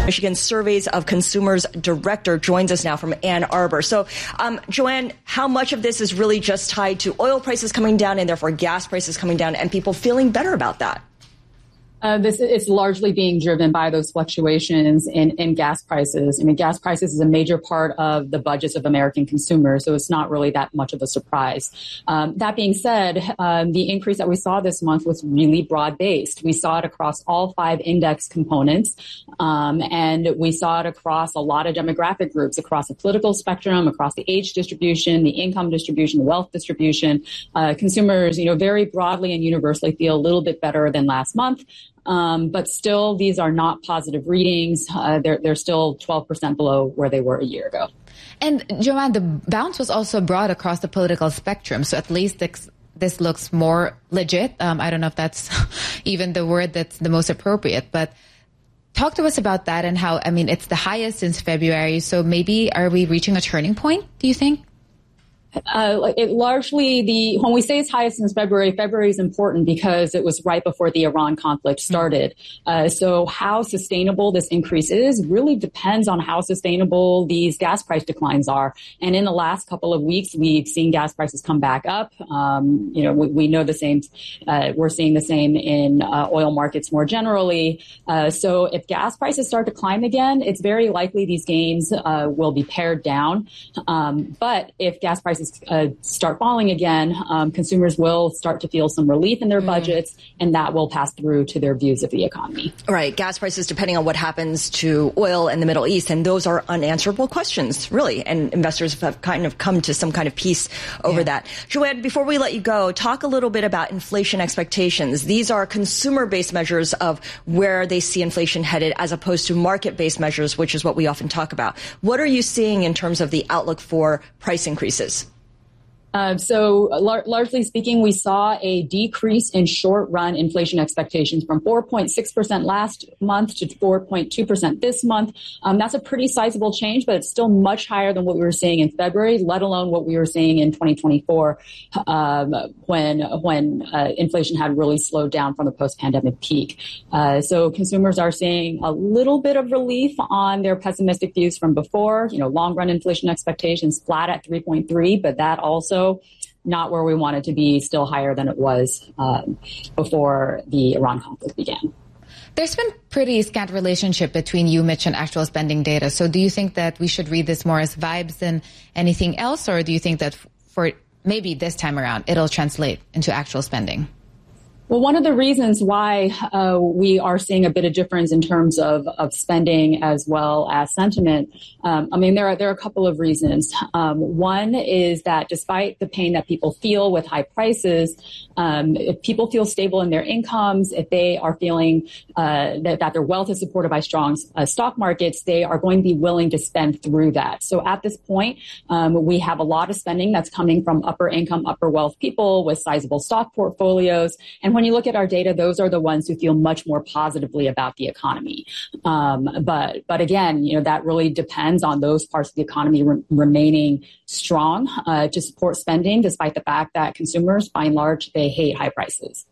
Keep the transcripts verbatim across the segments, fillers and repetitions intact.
Michigan Surveys of Consumers Director joins us now from Ann Arbor. So, um, Joanne, how much of this is really just tied to oil prices coming down and therefore gas prices coming down and people feeling better about that? Uh, this is largely being driven by those fluctuations in, in gas prices. I mean, gas prices is a major part of the budgets of American consumers, so it's not really that much of a surprise. Um, that being said, um, the increase that we saw this month was really broad-based. We saw it across all five index components, um, and we saw it across a lot of demographic groups, across the political spectrum, across the age distribution, the income distribution, the wealth distribution. Uh, consumers, you know, very broadly and universally feel a little bit better than last month. Um, but still, these are not positive readings. Uh, they're, they're still twelve percent below where they were a year ago. And Joanne, the bounce was also broad across the political spectrum. So at least this, this looks more legit. Um, I don't know if that's even the word that's the most appropriate, but talk to us about that and how, I mean, it's the highest since February. So maybe are we reaching a turning point, do you think? Uh, it largely the, when we say it's highest since February, February is important because it was right before the Iran conflict started. Uh, so how sustainable this increase is really depends on how sustainable these gas price declines are. And in the last couple of weeks, we've seen gas prices come back up. Um, you know, we, we know the same, uh, we're seeing the same in uh, oil markets more generally. Uh, so if gas prices start to climb again, it's very likely these gains uh, will be pared down. Um, but if gas prices Uh, start falling again, um, consumers will start to feel some relief in their mm. budgets, and that will pass through to their views of the economy. Right. Gas prices, depending on what happens to oil in the Middle East, and those are unanswerable questions, really, and investors have kind of come to some kind of peace over yeah. that. Joanne, before we let you go, talk a little bit about inflation expectations. These are consumer-based measures of where they see inflation headed as opposed to market-based measures, which is what we often talk about. What are you seeing in terms of the outlook for price increases? Uh, so lar- largely speaking, we saw a decrease in short-run inflation expectations from four point six percent last month to four point two percent this month. Um, that's a pretty sizable change, but it's still much higher than what we were seeing in February, let alone what we were seeing in twenty twenty-four um, when when uh, inflation had really slowed down from the post-pandemic peak. Uh, so consumers are seeing a little bit of relief on their pessimistic views from before. You know, long-run inflation expectations flat at three point three, but that also not where we want it to be, still higher than it was um, before the Iran conflict began. There's been pretty scant relationship between you, Mitch, and actual spending data. So do you think that we should read this more as vibes than anything else? Or do you think that for maybe this time around, it'll translate into actual spending? Well, one of the reasons why uh, we are seeing a bit of difference in terms of, of spending as well as sentiment, um, I mean, there are there are a couple of reasons. Um, one is that despite the pain that people feel with high prices, um, if people feel stable in their incomes, if they are feeling uh, that, that their wealth is supported by strong uh, stock markets, they are going to be willing to spend through that. So at this point, um, we have a lot of spending that's coming from upper income, upper wealth people with sizable stock portfolios. And when you look at our data, those are the ones who feel much more positively about the economy. Um, but, but again, you know, that really depends on those parts of the economy re- remaining strong uh, to support spending, despite the fact that consumers, by and large, they hate high prices.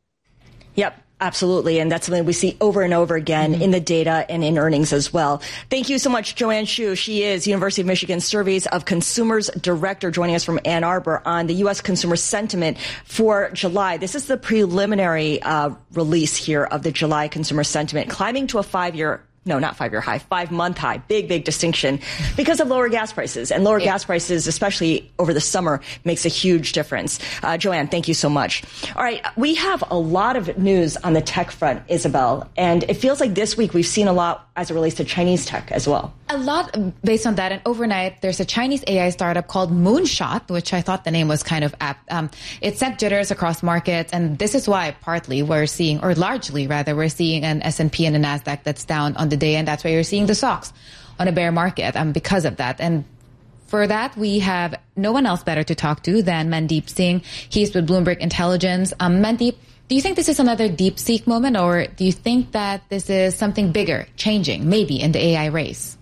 Yep. Absolutely. And that's something we see over and over again mm-hmm. in the data and in earnings as well. Thank you so much, Joanne Shu. She is University of Michigan Surveys of Consumers Director, joining us from Ann Arbor on the U S consumer sentiment for July. This is the preliminary uh, release here of the July consumer sentiment, climbing to a five-year No, not five-year high, five-month high. Big, big distinction because of lower gas prices. And lower yeah. gas prices, especially over the summer, makes a huge difference. Uh, Joanne, thank you so much. All right, we have a lot of news on the tech front, Isabel, and it feels like this week we've seen a lot as it relates to Chinese tech as well. A lot based on that. And overnight, there's a Chinese A I startup called Moonshot, which I thought the name was kind of apt. Um, it sent jitters across markets, and this is why partly we're seeing, or largely rather, we're seeing an S and P and a NASDAQ that's down on the day, and that's why you're seeing the stocks on a bear market um, because of that. And for that, we have no one else better to talk to than Mandeep Singh. He's with Bloomberg Intelligence. Um, Mandeep, do you think this is another DeepSeek moment, or do you think that this is something bigger, changing, maybe in the A I race?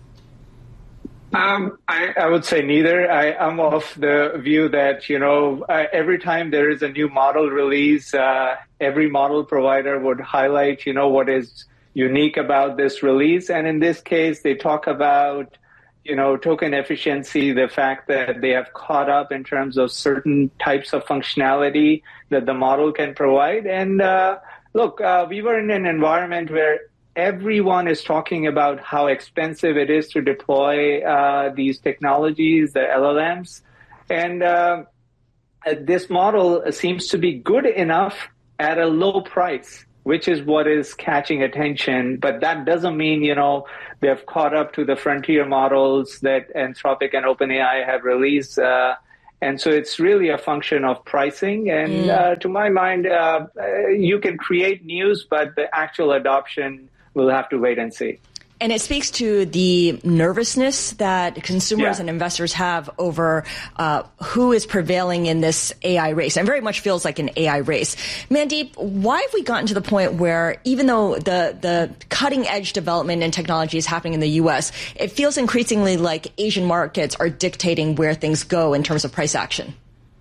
Um, I, I would say neither. I, I'm of the view that, you know, uh, every time there is a new model release, uh, every model provider would highlight, you know, what is unique about this release. And in this case, they talk about, you know, token efficiency, the fact that they have caught up in terms of certain types of functionality that the model can provide. And uh, look, uh, we were in an environment where everyone is talking about how expensive it is to deploy uh, these technologies, the L L Ms. And uh, this model seems to be good enough at a low price, which is what is catching attention. But that doesn't mean, you know, they have caught up to the frontier models that Anthropic and OpenAI have released. Uh, and so it's really a function of pricing. And mm. uh, to my mind, uh, you can create news, but the actual adoption, we'll have to wait and see. And it speaks to the nervousness that consumers yeah. and investors have over uh, who is prevailing in this A I race. And very much feels like an A I race. Mandeep, why have we gotten to the point where even though the, the cutting edge development and technology is happening in the U S, it feels increasingly like Asian markets are dictating where things go in terms of price action?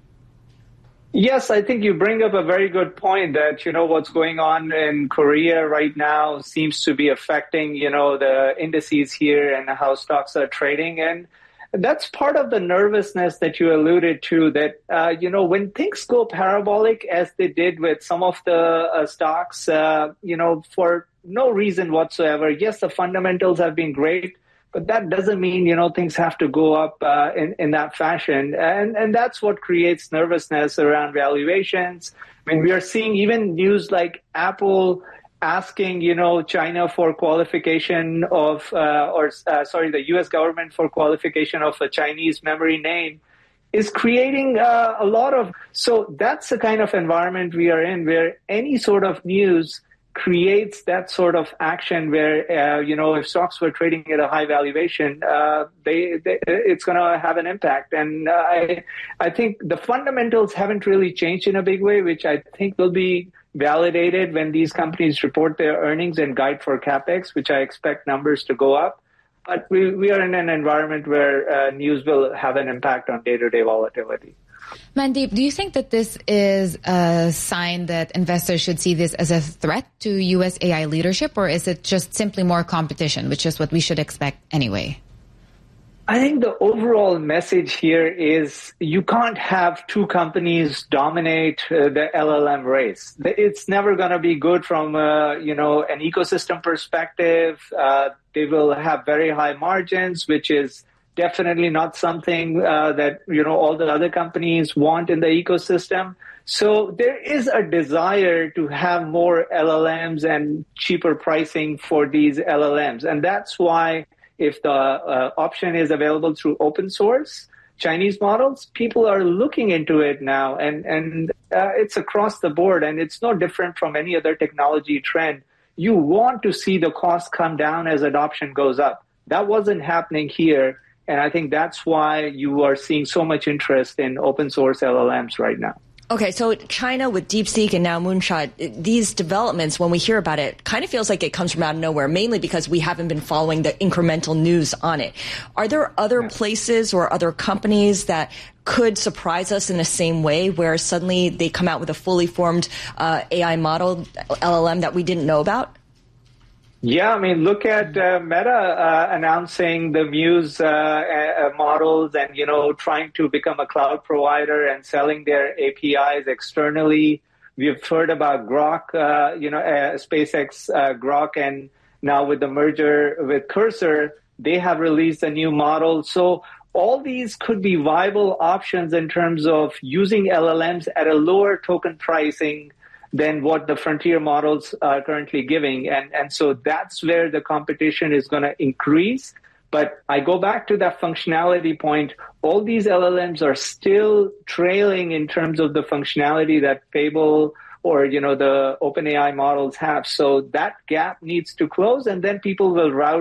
Yes, I think you bring up a very good point that, you know, what's going on in Korea right now seems to be affecting, you know, the indices here and how stocks are trading. And that's part of the nervousness that you alluded to, that, uh, you know, when things go parabolic, as they did with some of the uh, stocks, uh, you know, for no reason whatsoever. Yes, the fundamentals have been great, but that doesn't mean, you know, things have to go up uh, in, in that fashion. And and that's what creates nervousness around valuations. I mean, we are seeing even news like Apple asking, you know, China for qualification of, uh, or uh, sorry, the U S government for qualification of a Chinese memory name is creating uh, a lot of, so that's the kind of environment we are in where any sort of news creates that sort of action where, uh, you know, if stocks were trading at a high valuation, uh, they, they it's going to have an impact. And uh, I, I think the fundamentals haven't really changed in a big way, which I think will be validated when these companies report their earnings and guide for CapEx, which I expect numbers to go up. But we, we are in an environment where uh, news will have an impact on day-to-day volatility. Mandeep, do you think that this is a sign that investors should see this as a threat to U S A I leadership, or is it just simply more competition, which is what we should expect anyway? I think the overall message here is you can't have two companies dominate uh, the L L M race. It's never going to be good from, uh, you know, an ecosystem perspective. Uh, they will have very high margins, which is definitely not something uh, that, you know, all the other companies want in the ecosystem. So there is a desire to have more L L Ms and cheaper pricing for these L L Ms. And that's why if the uh, option is available through open source Chinese models, people are looking into it now. And, and uh, it's across the board, and it's no different from any other technology trend. You want to see the cost come down as adoption goes up. That wasn't happening here. And I think that's why you are seeing so much interest in open source L L Ms right now. Okay, so China with DeepSeek and now Moonshot, these developments, when we hear about it, kind of feels like it comes from out of nowhere, mainly because we haven't been following the incremental news on it. Are there other places or other companies that could surprise us in the same way, where suddenly they come out with a fully formed uh, A I model, L L M, that we didn't know about? Yeah, I mean, look at uh, Meta uh, announcing the Muse uh, uh, models and, you know, trying to become a cloud provider and selling their A P Is externally. We've heard about Grok, uh, you know, uh, SpaceX uh, Grok, and now with the merger with Cursor, they have released a new model. So all these could be viable options in terms of using L L Ms at a lower token pricing than what the frontier models are currently giving. And, and so that's where the competition is going to increase. But I go back to that functionality point. All these L L Ms are still trailing in terms of the functionality that Fable or, you know, the OpenAI models have. So that gap needs to close, and then people will route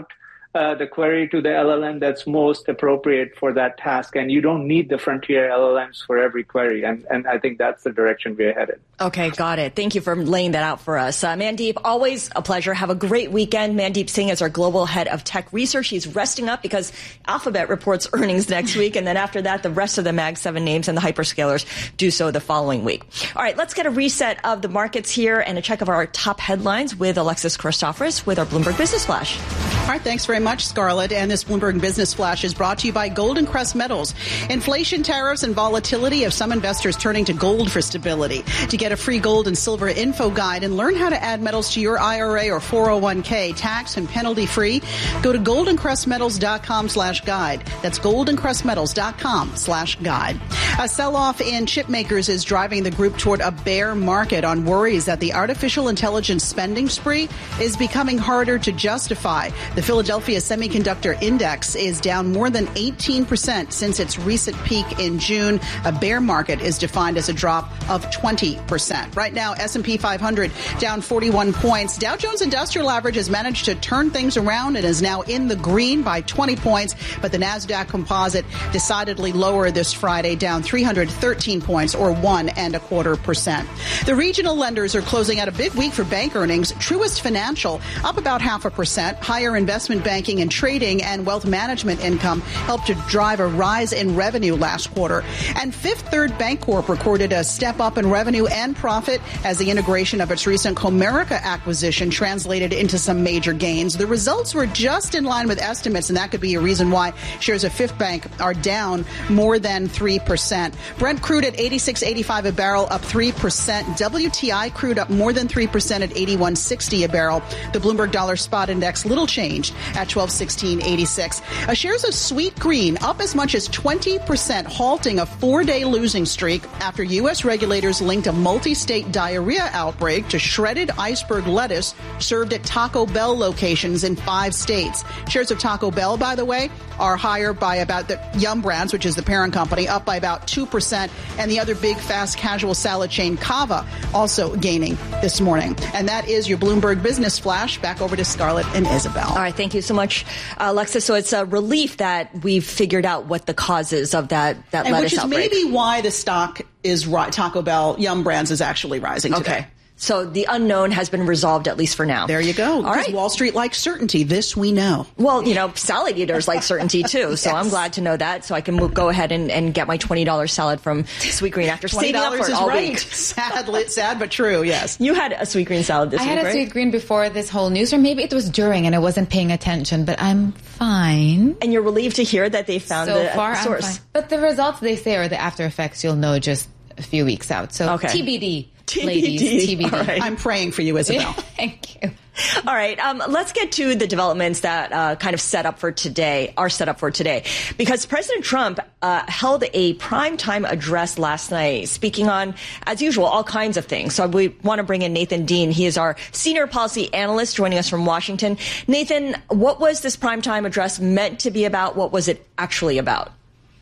uh, the query to the L L M that's most appropriate for that task. And you don't need the frontier L L Ms for every query. And, and I think that's the direction we're headed. Okay, got it. Thank you for laying that out for us. Uh, Mandeep, always a pleasure. Have a great weekend. Mandeep Singh is our global head of tech research. He's resting up because Alphabet reports earnings next week. And then after that, the rest of the Mag seven names and the hyperscalers do so the following week. All right, let's get a reset of the markets here and a check of our top headlines with Alexis Christoforous with our Bloomberg Business Flash. All right, thanks very much, Scarlett. And this Bloomberg Business Flash is brought to you by Golden Crest Metals. Inflation, tariffs, and volatility have some investors turning to gold for stability. To get a free gold and silver info guide and learn how to add metals to your I R A or four oh one k tax and penalty free, go to goldencrestmetals.com slash guide. That's goldencrestmetals.com slash guide. A sell-off in chip makers is driving the group toward a bear market on worries that the artificial intelligence spending spree is becoming harder to justify. The Philadelphia Semiconductor Index is down more than eighteen percent since its recent peak in June. A bear market is defined as a drop of twenty percent. Right now, S and P five hundred down forty-one points. Dow Jones Industrial Average has managed to turn things around and is now in the green by twenty points. But the NASDAQ Composite decidedly lower this Friday, down three hundred thirteen points or one and a quarter percent. The regional lenders are closing out a big week for bank earnings. Truist Financial up about half a percent. Higher investment banking and trading and wealth management income helped to drive a rise in revenue last quarter. And Fifth Third Bancorp recorded a step up in revenue and profit as the integration of its recent Comerica acquisition translated into some major gains. The results were just in line with estimates, and that could be a reason why shares of Fifth Bank are down more than three percent. Brent crude at eighty-six eighty-five a barrel, up three percent. W T I crude up more than three percent at eighty-one sixty a barrel. The Bloomberg Dollar Spot Index little change at twelve sixteen eighty-six. Uh, shares of Sweet Green up as much as twenty percent, halting a four-day losing streak after U S regulators linked a multi-state diarrhea outbreak to shredded iceberg lettuce served at Taco Bell locations in five states. Shares of Taco Bell, by the way, are higher by about the Yum Brands, which is the parent company, up by about two percent. And the other big fast casual salad chain, Cava, also gaining this morning. And that is your Bloomberg Business Flash. Back over to Scarlett and Isabel. All right. Thank you so much, uh, Alexa. So it's a relief that we've figured out what the causes of that, that and lettuce which is outbreak. Maybe why the stock is right. Taco Bell, Yum Brands is actually rising today. Okay. So the unknown has been resolved, at least for now. There you go. All right. Wall Street likes certainty. This we know. Well, you know, salad eaters like certainty too. So yes. I'm glad to know that. So I can move, go ahead and, and get my twenty dollars salad from Sweet Green after saving up for it all right. week. Sadly, sad but true, yes. You had a Sweet Green salad this I week, had a right? Sweet Green before this whole news, or maybe it was during and I wasn't paying attention, but I'm fine. And you're relieved to hear that they found so the far, source. I'm fine. But the results they say are the after effects you'll know just a few weeks out. So okay. T B D. T B D. Ladies, T B D. Right. I'm praying for you, Isabel. Thank you. All right. Um, let's get to the developments that uh, kind of set up for today, are set up for today. Because President Trump uh, held a primetime address last night, speaking on, as usual, all kinds of things. So we want to bring in Nathan Dean. He is our senior policy analyst joining us from Washington. Nathan, what was this primetime address meant to be about? What was it actually about?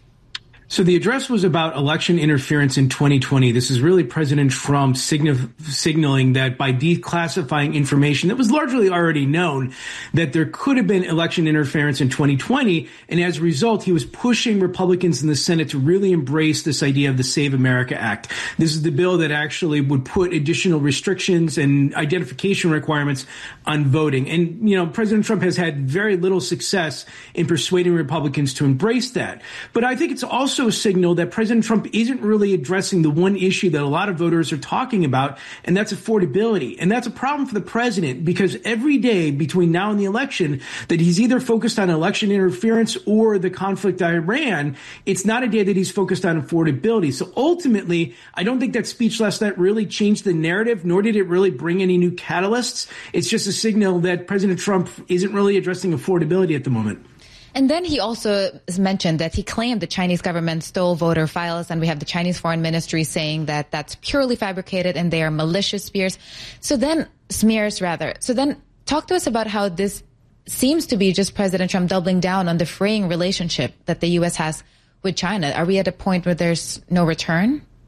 So the address was about election interference in twenty twenty. This is really President Trump signif- signaling that by declassifying information that was largely already known, that there could have been election interference in twenty twenty. And as a result, he was pushing Republicans in the Senate to really embrace this idea of the Save America Act. This is the bill that actually would put additional restrictions and identification requirements on voting. And, you know, President Trump has had very little success in persuading Republicans to embrace that. But I think it's also a signal that President Trump isn't really addressing the one issue that a lot of voters are talking about, and that's affordability. And that's a problem for the president because every day between now and the election that he's either focused on election interference or the conflict in Iran, it's not a day that he's focused on affordability. So ultimately, I don't think that speech last night really changed the narrative, nor did it really bring any new catalysts. It's just a signal that President Trump isn't really addressing affordability at the moment. And then he also mentioned that he claimed the Chinese government stole voter files, and we have the Chinese Foreign Ministry saying that that's purely fabricated and they are malicious smears. So then, smears rather. So then talk to us about how this seems to be just President Trump doubling down on the fraying relationship that the U S has with China. Are we at a point where there's no return?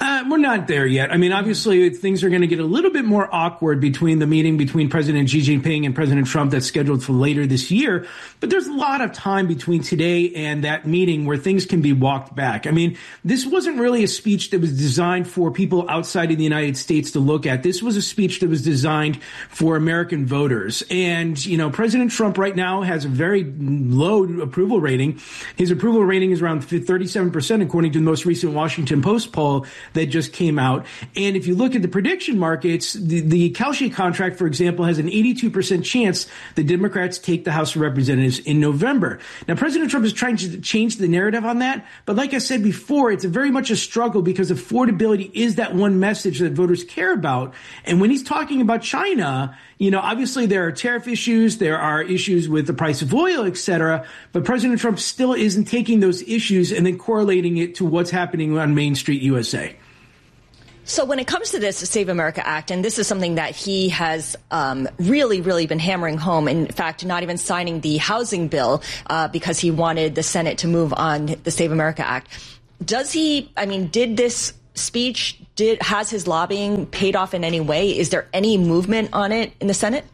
Uh, we're not there yet. I mean, obviously, things are going to get a little bit more awkward between the meeting between President Xi Jinping and President Trump that's scheduled for later this year. But there's a lot of time between today and that meeting where things can be walked back. I mean, this wasn't really a speech that was designed for people outside of the United States to look at. This was a speech that was designed for American voters. And, you know, President Trump right now has a very low approval rating. His approval rating is around thirty-seven percent, according to the most recent Washington Post poll that just came out. And if you look at the prediction markets, the, the Kalshi contract, for example, has an eighty-two percent chance the Democrats take the House of Representatives in November. Now, President Trump is trying to change the narrative on that. But like I said before, it's a very much a struggle because affordability is that one message that voters care about. And when he's talking about China, you know, obviously there are tariff issues, there are issues with the price of oil, et cetera. But President Trump still isn't taking those issues and then correlating it to what's happening on Main Street U S A. So when it comes to this Save America Act, and this is something that he has um, really, really been hammering home, in fact, not even signing the housing bill uh, because he wanted the Senate to move on the Save America Act. Does he, I mean, did this speech, did has his lobbying paid off in any way? Is there any movement on it in the Senate?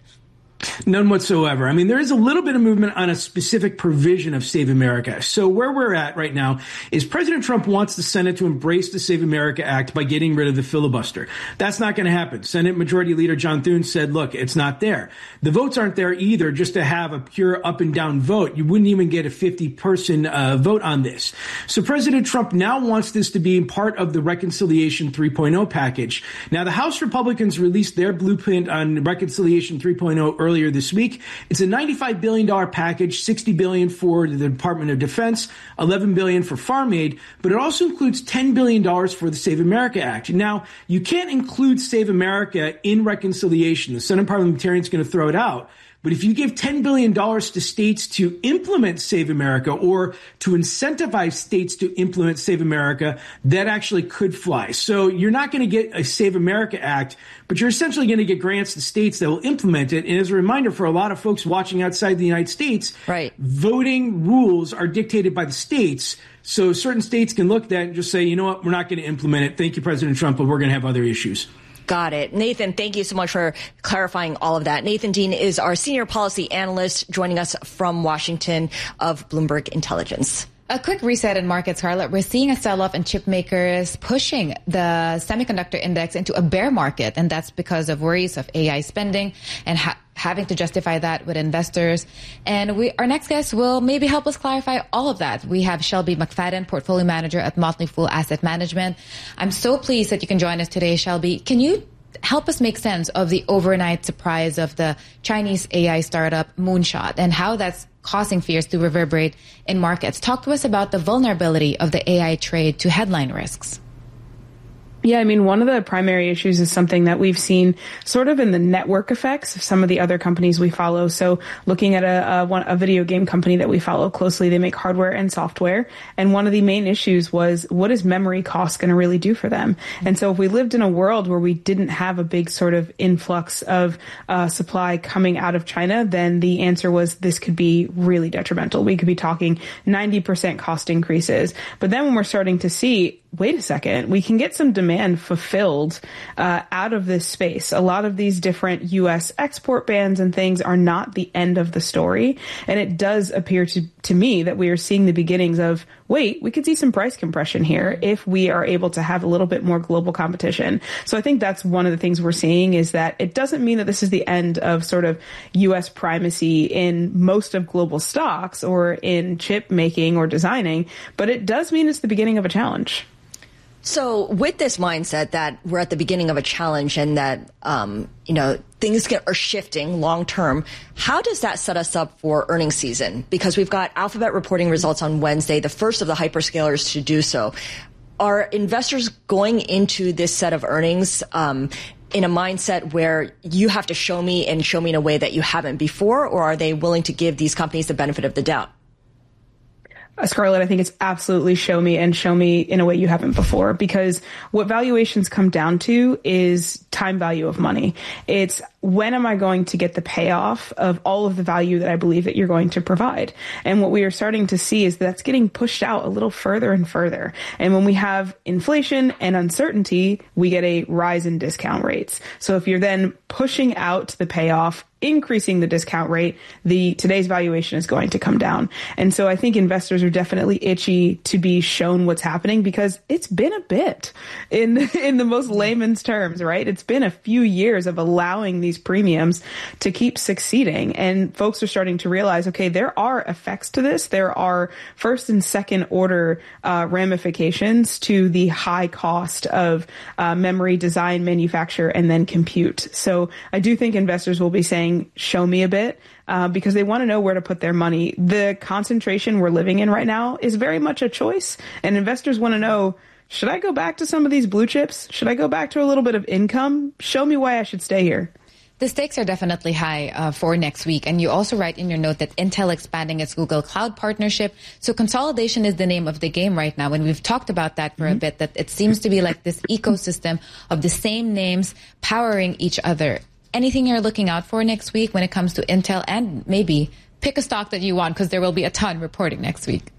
None whatsoever. I mean, there is a little bit of movement on a specific provision of Save America. So where we're at right now is President Trump wants the Senate to embrace the Save America Act by getting rid of the filibuster. That's not going to happen. Senate Majority Leader John Thune said, look, it's not there. The votes aren't there either just to have a pure up and down vote. You wouldn't even get a fifty person uh, vote on this. So President Trump now wants this to be part of the Reconciliation three point oh package. Now, the House Republicans released their blueprint on Reconciliation three point oh earlier this week. It's a ninety-five billion dollars package, sixty billion dollars for the Department of Defense, eleven billion dollars for farm aid, but it also includes ten billion dollars for the Save America Act. Now, you can't include Save America in reconciliation. The Senate parliamentarian is going to throw it out. But if you give ten billion dollars to states to implement Save America or to incentivize states to implement Save America, that actually could fly. So you're not going to get a Save America Act, but you're essentially going to get grants to states that will implement it. And as a reminder for a lot of folks watching outside the United States, right, voting rules are dictated by the states. So certain states can look at that and just say, you know what, we're not going to implement it. Thank you, President Trump, but we're going to have other issues. Got it. Nathan, thank you so much for clarifying all of that. Nathan Dean is our senior policy analyst joining us from Washington of Bloomberg Intelligence. A quick reset in markets, Scarlett. We're seeing a sell-off in chip makers pushing the semiconductor index into a bear market, and that's because of worries of A I spending and ha- having to justify that with investors. And we, our next guest will maybe help us clarify all of that. We have Shelby McFadden, portfolio manager at Motley Fool Asset Management. I'm so pleased that you can join us today, Shelby. Can you help us make sense of the overnight surprise of the Chinese A I startup Moonshot and how that's causing fears to reverberate in markets? Talk to us about the vulnerability of the A I trade to headline risks. Yeah, I mean, one of the primary issues is something that we've seen sort of in the network effects of some of the other companies we follow. So looking at a, a, one, a video game company that we follow closely, they make hardware and software. And one of the main issues was, what is memory cost going to really do for them? And so if we lived in a world where we didn't have a big sort of influx of uh, supply coming out of China, then the answer was this could be really detrimental. We could be talking ninety percent cost increases. But then when we're starting to see, wait a second, we can get some demand fulfilled uh, out of this space. A lot of these different U S export bans and things are not the end of the story. And it does appear to, to me that we are seeing the beginnings of, wait, we could see some price compression here if we are able to have a little bit more global competition. So I think that's one of the things we're seeing, is that it doesn't mean that this is the end of sort of U S primacy in most of global stocks or in chip making or designing, but it does mean it's the beginning of a challenge. So with this mindset that we're at the beginning of a challenge and that, um, you know, things get, are shifting long term, how does that set us up for earnings season? Because we've got Alphabet reporting results on Wednesday, the first of the hyperscalers to do so. Are investors going into this set of earnings um, in a mindset where you have to show me and show me in a way that you haven't before, or are they willing to give these companies the benefit of the doubt? Scarlett, I think it's absolutely show me and show me in a way you haven't before, because what valuations come down to is time value of money. It's when am I going to get the payoff of all of the value that I believe that you're going to provide? And what we are starting to see is that's getting pushed out a little further and further. And when we have inflation and uncertainty, we get a rise in discount rates. So if you're then pushing out the payoff, increasing the discount rate, the today's valuation is going to come down. And so I think investors are definitely itchy to be shown what's happening, because it's been a bit in in the most layman's terms, right? It's been a few years of allowing these premiums to keep succeeding. And folks are starting to realize, okay, there are effects to this. There are first and second order uh, ramifications to the high cost of uh, memory design, manufacture, and then compute. So I do think investors will be saying, show me a bit, uh, because they want to know where to put their money. The concentration we're living in right now is very much a choice, and investors want to know, should I go back to some of these blue chips? Should I go back to a little bit of income? Show me why I should stay here. The stakes are definitely high uh, for next week. And you also write in your note that Intel expanding its Google Cloud partnership. So consolidation is the name of the game right now. And we've talked about that for mm-hmm. a bit, that it seems to be like this ecosystem of the same names powering each other. Anything you're looking out for next week when it comes to Intel? And maybe pick a stock that you want, because there will be a ton reporting next week.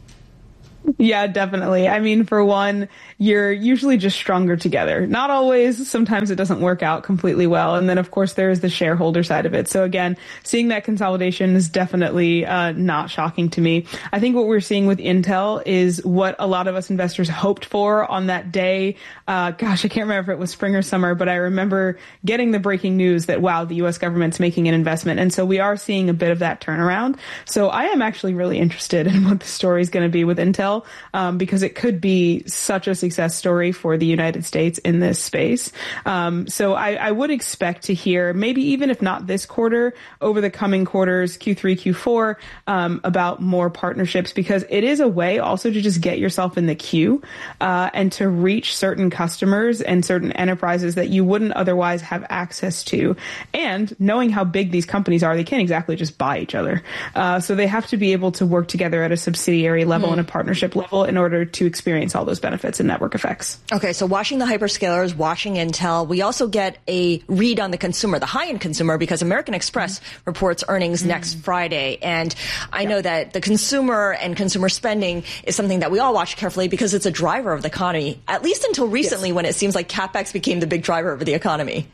Yeah, definitely. I mean, for one, you're usually just stronger together. Not always. Sometimes it doesn't work out completely well. And then, of course, there is the shareholder side of it. So again, seeing that consolidation is definitely uh, not shocking to me. I think what we're seeing with Intel is what a lot of us investors hoped for on that day. Uh, gosh, I can't remember if it was spring or summer, but I remember getting the breaking news that, wow, the U S government's making an investment. And so we are seeing a bit of that turnaround. So I am actually really interested in what the story is going to be with Intel. Um, because it could be such a success story for the United States in this space. Um, so I, I would expect to hear, maybe even if not this quarter, over the coming quarters, Q three, Q four, um, about more partnerships, because it is a way also to just get yourself in the queue uh, and to reach certain customers and certain enterprises that you wouldn't otherwise have access to. And knowing how big these companies are, they can't exactly just buy each other. Uh, so they have to be able to work together at a subsidiary level mm. and a partnership level in order to experience all those benefits and network effects. Okay, so watching the hyperscalers, watching Intel, we also get a read on the consumer, the high-end consumer, because American Express mm-hmm. reports earnings mm-hmm. next Friday. And I yeah. know that the consumer and consumer spending is something that we all watch carefully, because it's a driver of the economy, at least until recently yes. when it seems like CapEx became the big driver of the economy.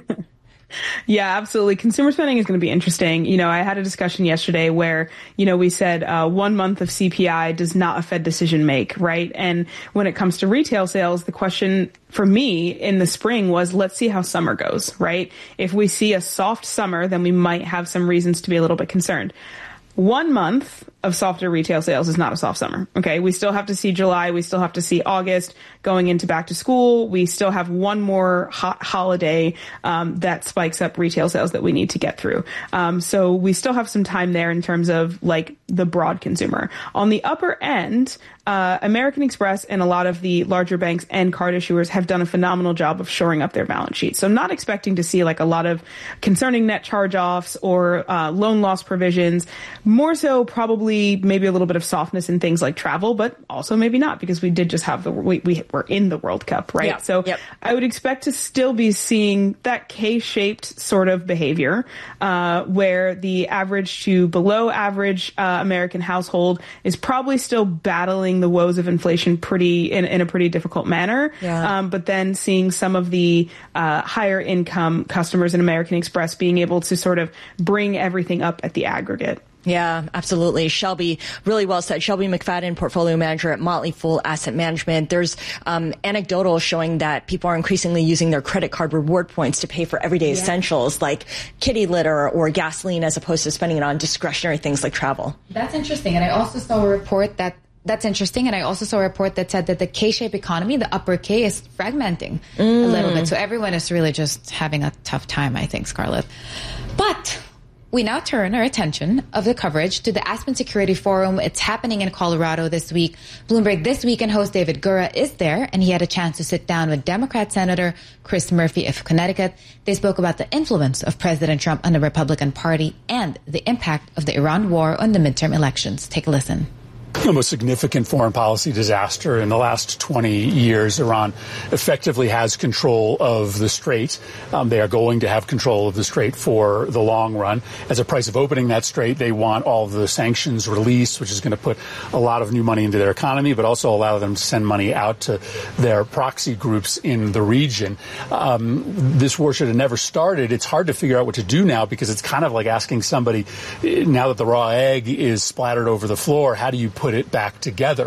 Yeah, absolutely. Consumer spending is going to be interesting. You know, I had a discussion yesterday where, you know, we said uh, one month of C P I does not a Fed decision make, right? And when it comes to retail sales, the question for me in the spring was, let's see how summer goes, right? If we see a soft summer, then we might have some reasons to be a little bit concerned. One month of softer retail sales is not a soft summer. Okay. We still have to see July. We still have to see August going into back to school. We still have one more hot holiday, um, that spikes up retail sales that we need to get through. Um, so we still have some time there in terms of like the broad consumer. On the upper end, uh, American Express and a lot of the larger banks and card issuers have done a phenomenal job of shoring up their balance sheet. So I'm not expecting to see like a lot of concerning net charge-offs or, uh, loan loss provisions. More so probably maybe a little bit of softness in things like travel, but also maybe not, because we did just have the, we, we were in the World Cup, right? Yep. So yep. I would expect to still be seeing that K-shaped sort of behavior, uh, where the average to below average, uh, American household is probably still battling the woes of inflation pretty, in, in a pretty difficult manner. Yeah. Um, but then seeing some of the, uh, higher income customers in American Express being able to sort of bring everything up at the aggregate. Yeah, absolutely. Shelby, really well said. Shelby McFadden, portfolio manager at Motley Fool Asset Management. There's um, anecdotal showing that people are increasingly using their credit card reward points to pay for everyday yeah. essentials like kitty litter or gasoline, as opposed to spending it on discretionary things like travel. That's interesting. And I also saw a report that That's interesting. And I also saw a report that said that the K-shaped economy, the upper K, is fragmenting mm. a little bit. So everyone is really just having a tough time, I think, Scarlett. But we now turn our attention of the coverage to the Aspen Security Forum. It's happening in Colorado this week. Bloomberg This Weekend host David Gura is there, and he had a chance to sit down with Democrat Senator Chris Murphy of Connecticut. They spoke about the influence of President Trump on the Republican Party and the impact of the Iran war on the midterm elections. Take a listen. the most significant foreign policy disaster in the last twenty years. Iran effectively has control of the Strait. Um, they are going to have control of the Strait for the long run. As a price of opening that Strait, they want all of the sanctions released, which is going to put a lot of new money into their economy, but also allow them to send money out to their proxy groups in the region. Um, this war should have never started. It's hard to figure out what to do now because it's kind of like asking somebody, now that the raw egg is splattered over the floor, how do you put it back together?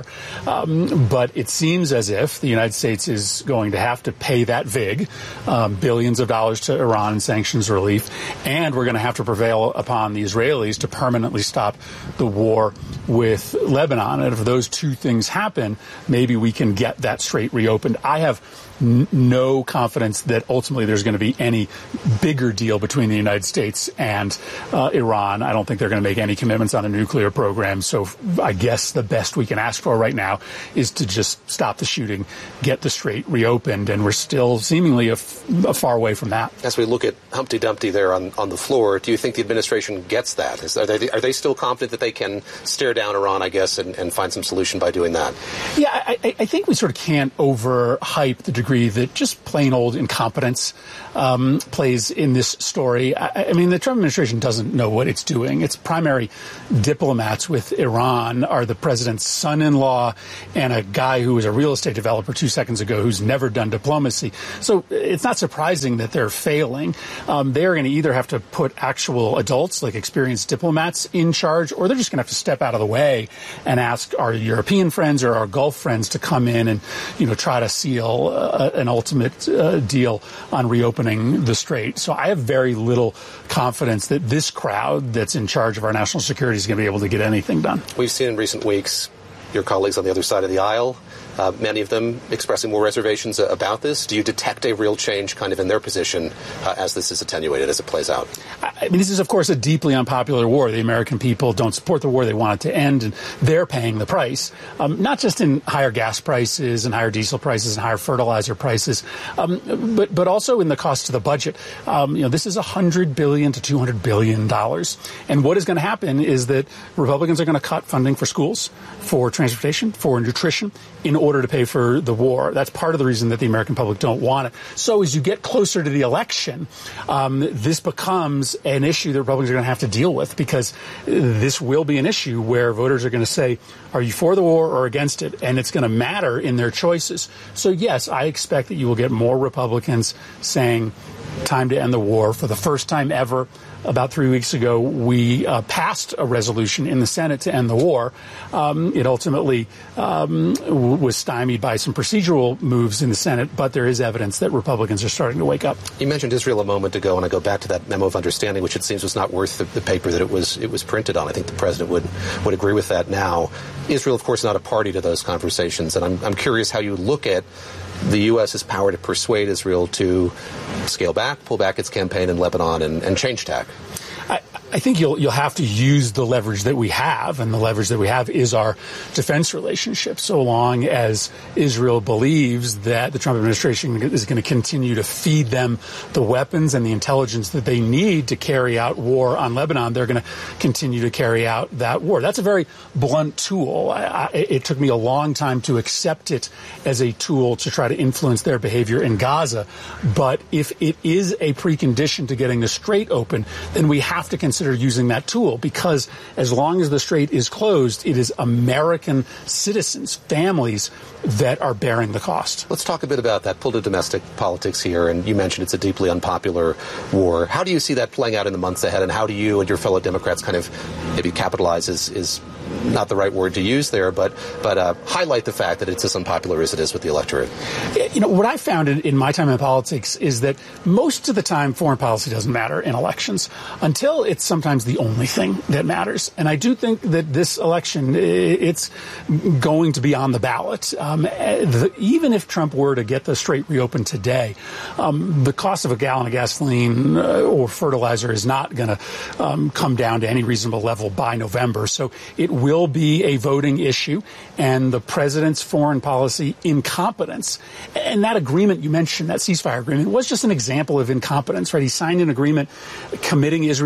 Um, but it seems as if the United States is going to have to pay that vig, um, billions of dollars to Iran in sanctions relief, and we're going to have to prevail upon the Israelis to permanently stop the war with Lebanon. And if those two things happen, maybe we can get that strait reopened. I have n- no confidence that ultimately there's going to be any bigger deal between the United States and uh, Iran. I don't think they're going to make any commitments on a nuclear program. So I guess the best we can ask for right now is to just stop the shooting, get the strait reopened, and we're still seemingly a, f- a far way from that. As we look at Humpty Dumpty there on, on the floor, do you think the administration gets that? Is, are, they, are they still confident that they can stare down Iran, I guess, and, and find some solution by doing that? Yeah, I, I think we sort of can't overhype the degree that just plain old incompetence um, plays in this story. I, I mean, the Trump administration doesn't know what it's doing. Its primary diplomats with Iran are the president's son-in-law and a guy who was a real estate developer two seconds ago who's never done diplomacy. So it's not surprising that they're failing. Um, they're going to either have to put actual adults, like experienced diplomats, in charge, or they're just going to have to step out of the way and ask our European friends or our Gulf friends to come in and, you know, try to seal uh, an ultimate uh, deal on reopening the strait. So I have very little confidence that this crowd that's in charge of our national security is going to be able to get anything done. We've seen in recent weeks your colleagues on the other side of the aisle, uh, many of them expressing more reservations uh, about this. Do you detect a real change kind of in their position uh, as this is attenuated, as it plays out? I mean, this is, of course, a deeply unpopular war. The American people don't support the war. They want it to end, and they're paying the price, um, not just in higher gas prices and higher diesel prices and higher fertilizer prices, um, but but also in the cost to the budget. Um, you know, this is one hundred billion dollars to two hundred billion dollars. And what is going to happen is that Republicans are going to cut funding for schools, for transportation, for nutrition, in order to pay for the war. That's part of the reason that the American public don't want it. So as you get closer to the election, um, this becomes an issue that Republicans are going to have to deal with, because this will be an issue where voters are going to say, are you for the war or against it? And it's going to matter in their choices. So, yes, I expect that you will get more Republicans saying time to end the war. For the first time ever, about three weeks ago, we uh, passed a resolution in the Senate to end the war. Um, it ultimately um, w- was stymied by some procedural moves in the Senate, but there is evidence that Republicans are starting to wake up. You mentioned Israel a moment ago, and I go back to that memo of understanding, which it seems was not worth the, the paper that it was it was printed on. I think the president would, would agree with that now. Israel, of course, not a party to those conversations, and I'm, I'm curious how you look at the U S.'s power to persuade Israel to scale back, pull back its campaign in Lebanon, and, and change tack. I, I think you'll you'll have to use the leverage that we have, and the leverage that we have is our defense relationship. So long as Israel believes that the Trump administration is going to continue to feed them the weapons and the intelligence that they need to carry out war on Lebanon, they're going to continue to carry out that war. That's a very blunt tool. I, I, it took me a long time to accept it as a tool to try to influence their behavior in Gaza. But if it is a precondition to getting the strait open, then we have to consider using that tool, because as long as the strait is closed, it is American citizens, families, that are bearing the cost. Let's talk a bit about that. Pull to domestic politics here, and you mentioned it's a deeply unpopular war. How do you see that playing out in the months ahead, and how do you and your fellow Democrats kind of maybe capitalize is, is not the right word to use there, but but uh, highlight the fact that it's as unpopular as it is with the electorate? You know, what I found in, in my time in politics is that most of the time foreign policy doesn't matter in elections until it's sometimes the only thing that matters. And I do think that this election, it's going to be on the ballot. Um, the, even if Trump were to get the strait reopened today, um, the cost of a gallon of gasoline uh, or fertilizer is not going to um, come down to any reasonable level by November. So it will be a voting issue, and the president's foreign policy incompetence. And that agreement you mentioned, that ceasefire agreement, was just an example of incompetence, right? He signed an agreement committing Israel to do something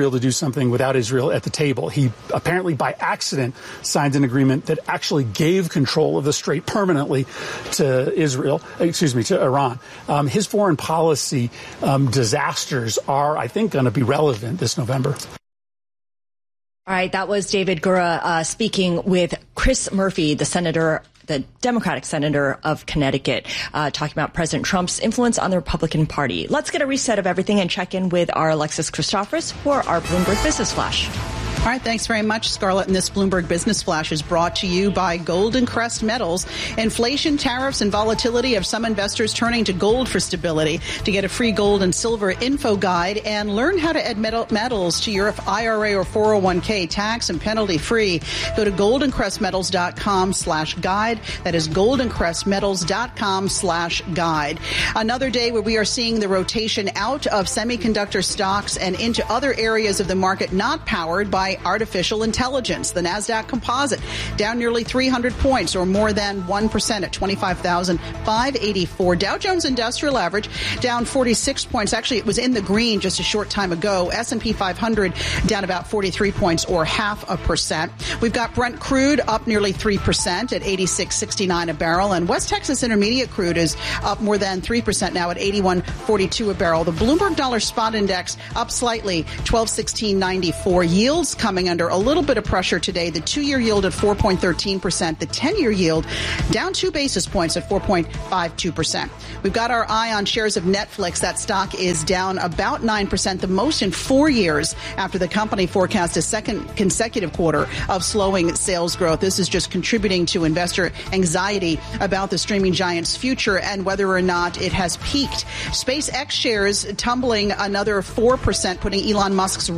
something without Israel at the table. He apparently by accident signed an agreement that actually gave control of the Strait permanently to Israel, excuse me, to Iran. Um, his foreign policy um, disasters are, I think, going to be relevant this November. All right, that was David Gura uh, speaking with Chris Murphy, the senator, the Democratic senator of Connecticut, uh, talking about President Trump's influence on the Republican Party. Let's get a reset of everything and check in with our Alexis Christoforous for our Bloomberg Business Flash. All right, thanks very much, Scarlett. And this Bloomberg Business Flash is brought to you by Golden Crest Metals. Inflation, tariffs, and volatility have some investors turning to gold for stability. To get a free gold and silver info guide and learn how to add metal metals to your I R A or four oh one k tax and penalty free, go to goldencrestmetals.com slash guide. That is goldencrestmetals.com slash guide. Another day where we are seeing the rotation out of semiconductor stocks and into other areas of the market not powered by artificial intelligence. The NASDAQ Composite down nearly three hundred points or more than one percent at twenty-five thousand five hundred eighty-four. Dow Jones Industrial Average down forty-six points. Actually, it was in the green just a short time ago. S and P five hundred down about forty-three points or half a percent. We've got Brent crude up nearly three percent at eighty-six sixty-nine a barrel. And West Texas Intermediate crude is up more than three percent now at eighty-one forty-two a barrel. The Bloomberg Dollar Spot Index up slightly, twelve sixteen ninety-four. Yields coming under a little bit of pressure today. The two-year yield at four point one three percent. The ten-year yield down two basis points at four point five two percent. We've got our eye on shares of Netflix. That stock is down about nine percent, the most in four years after the company forecast a second consecutive quarter of slowing sales growth. This is just contributing to investor anxiety about the streaming giant's future and whether or not it has peaked. SpaceX shares tumbling another four percent, putting Elon Musk's